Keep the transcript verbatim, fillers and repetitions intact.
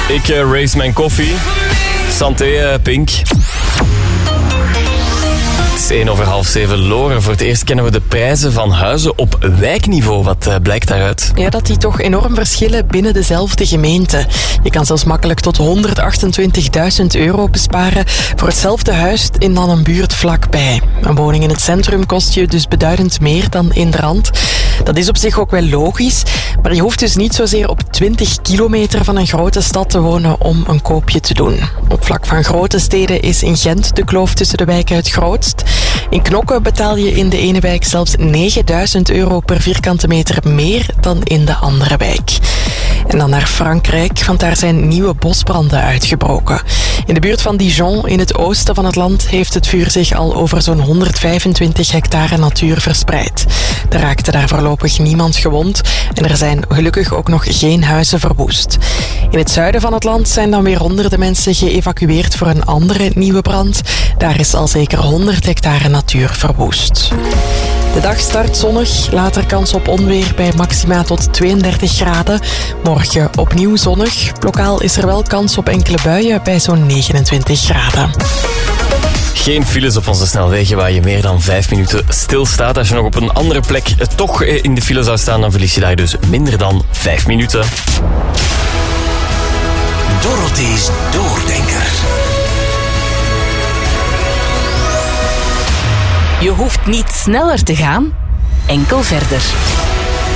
Ik uh, race mijn koffie. Santé, uh, Pink. Het is één over half zeven. Loren, voor het eerst kennen we de prijzen van huizen op wijkniveau. Wat uh, blijkt daaruit? Ja, dat die toch enorm verschillen binnen dezelfde gemeente. Je kan zelfs makkelijk tot honderdachtentwintigduizend euro besparen voor hetzelfde huis in dan een buurt vlakbij. Een woning in het centrum kost je dus beduidend meer dan in de rand. Dat is op zich ook wel logisch, maar je hoeft dus niet zozeer op twintig kilometer van een grote stad te wonen om een koopje te doen. Op vlak van grote steden is in Gent de kloof tussen de wijken het grootst. In Knokke betaal je in de ene wijk zelfs negenduizend euro per vierkante meter meer dan in de andere wijk. En dan naar Frankrijk, want daar zijn nieuwe bosbranden uitgebroken. In de buurt van Dijon, in het oosten van het land, heeft het vuur zich al over zo'n honderdvijfentwintig hectare natuur verspreid. Er raakte daar voorlopig niemand gewond en er zijn gelukkig ook nog geen huizen verwoest. In het zuiden van het land zijn dan weer honderden mensen geëvacueerd voor een andere nieuwe brand. Daar is al zeker honderd hectare natuur verwoest. De dag start zonnig, later kans op onweer bij maxima tot tweeëndertig graden. Morgen opnieuw zonnig. Lokaal is er wel kans op enkele buien bij zo'n negenentwintig graden. Geen files op onze snelwegen waar je meer dan vijf minuten stilstaat. Als je nog op een andere plek toch in de file zou staan, dan verlies je daar dus minder dan vijf minuten. Dorothee's Doordenker. Je hoeft niet sneller te gaan, enkel verder.